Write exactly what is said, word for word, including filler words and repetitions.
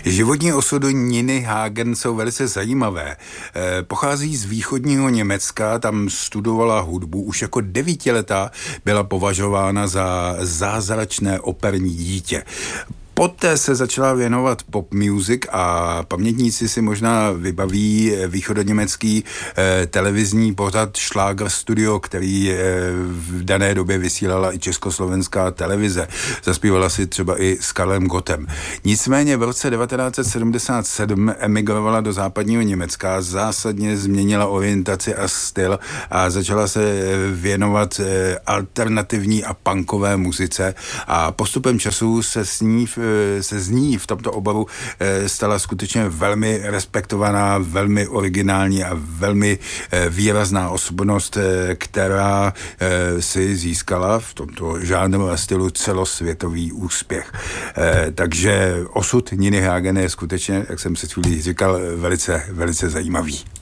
Životní osudy Niny Hagen jsou velice zajímavé. E, pochází z východního Německa, tam studovala hudbu, už jako devítiletá byla považována za zázračné operní dítě. Poté se začala věnovat pop music a pamětníci si možná vybaví východoněmecký eh, televizní pořad Schlager Studio, který eh, v dané době vysílala i československá televize. Zaspívala si třeba i s Karlem Gottem. Nicméně v roce devatenáct set sedmdesát sedm emigrovala do západního Německa, zásadně změnila orientaci a styl a začala se věnovat eh, alternativní a punkové muzice a postupem času se s ní se z ní v tomto oboru stala skutečně velmi respektovaná, velmi originální a velmi výrazná osobnost, která si získala v tomto žánru a stylu celosvětový úspěch. Takže osud Niny Hagen je skutečně, jak jsem se chvíli říkal, velice, velice zajímavý.